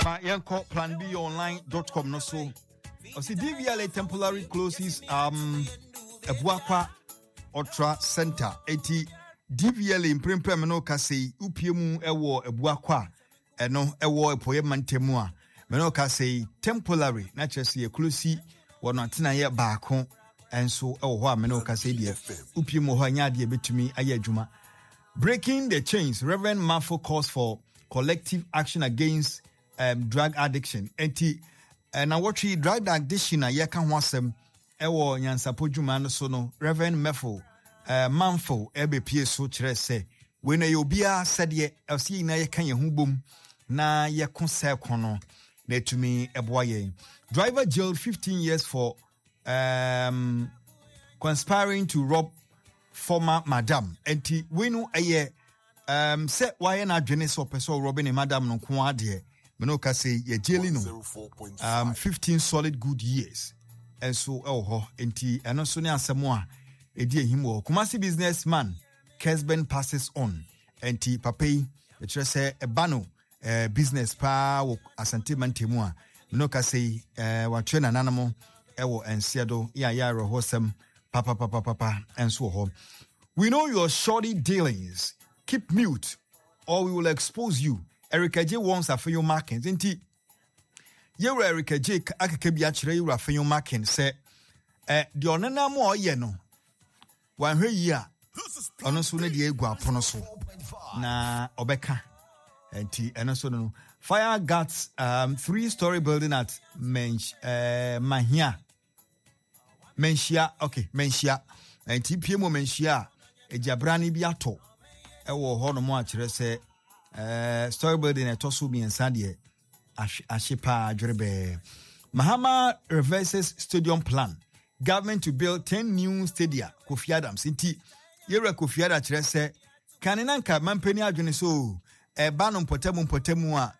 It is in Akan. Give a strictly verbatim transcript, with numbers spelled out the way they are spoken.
Ma yanko plan b online dot com no so. O si D V L A temporary closes um Ebuakwa Ultra Center eighty D V L A imprempem no kase upiemu ewo Ebuakwa eno ewo epoye mantemu a me no kase temporary na chese close wono atena ye baako enso ewo ho a me no kase die upiemu ho anya de betumi aye adwuma. Breaking the chains, Reverend Mafo calls for collective action against um, drug addiction. Enti na watchi drug addiction a yeka ho asem ewo nyansapo dwuma no so no Reverend Mafo uh, Manfo ebe pie so kire se we na yobia sede else na yeka ye hu bom na ye konse kono na etumi eboa ye. Driver jailed fifteen years for um conspiring to rob former madam. Enti we no eye um se why na adwene so person robbing a madam no ko ade me no ka say ye jailing no um fifteen solid good years. And so oh ho enti eno so ne asemo a edi ehim wo Kumasi businessman Kesben passes on. Enti papai e kire say e bano eh business pa wo asante mantemu a me no ka say eh wa twe nananamo e wo ensiedo ya ya rohosem papa papa papa and so on. We know your shoddy dealings. Keep mute or we will expose you. Erica J wants a few markings, isn't he? You Erica J akakebi achire you a few markings say eh the onana mo ye no. Wan hwe yi a ono so ne de egu apono so na obeka enti eno so no fire guts um three story building at Mench uh, Mahia Menchia okay Menchia enti piemo Menchia ejabrani bi ato ewo ho no mo a kire se uh, story building etoso bi ensa de ashipa adwerebe. Mahama reverses stadium plan. Government to build ten new stadia. Kofi Adams inti yere Kofi Adams kire se kanenanka mampani adwene so e ba no mpotemu mpotemu a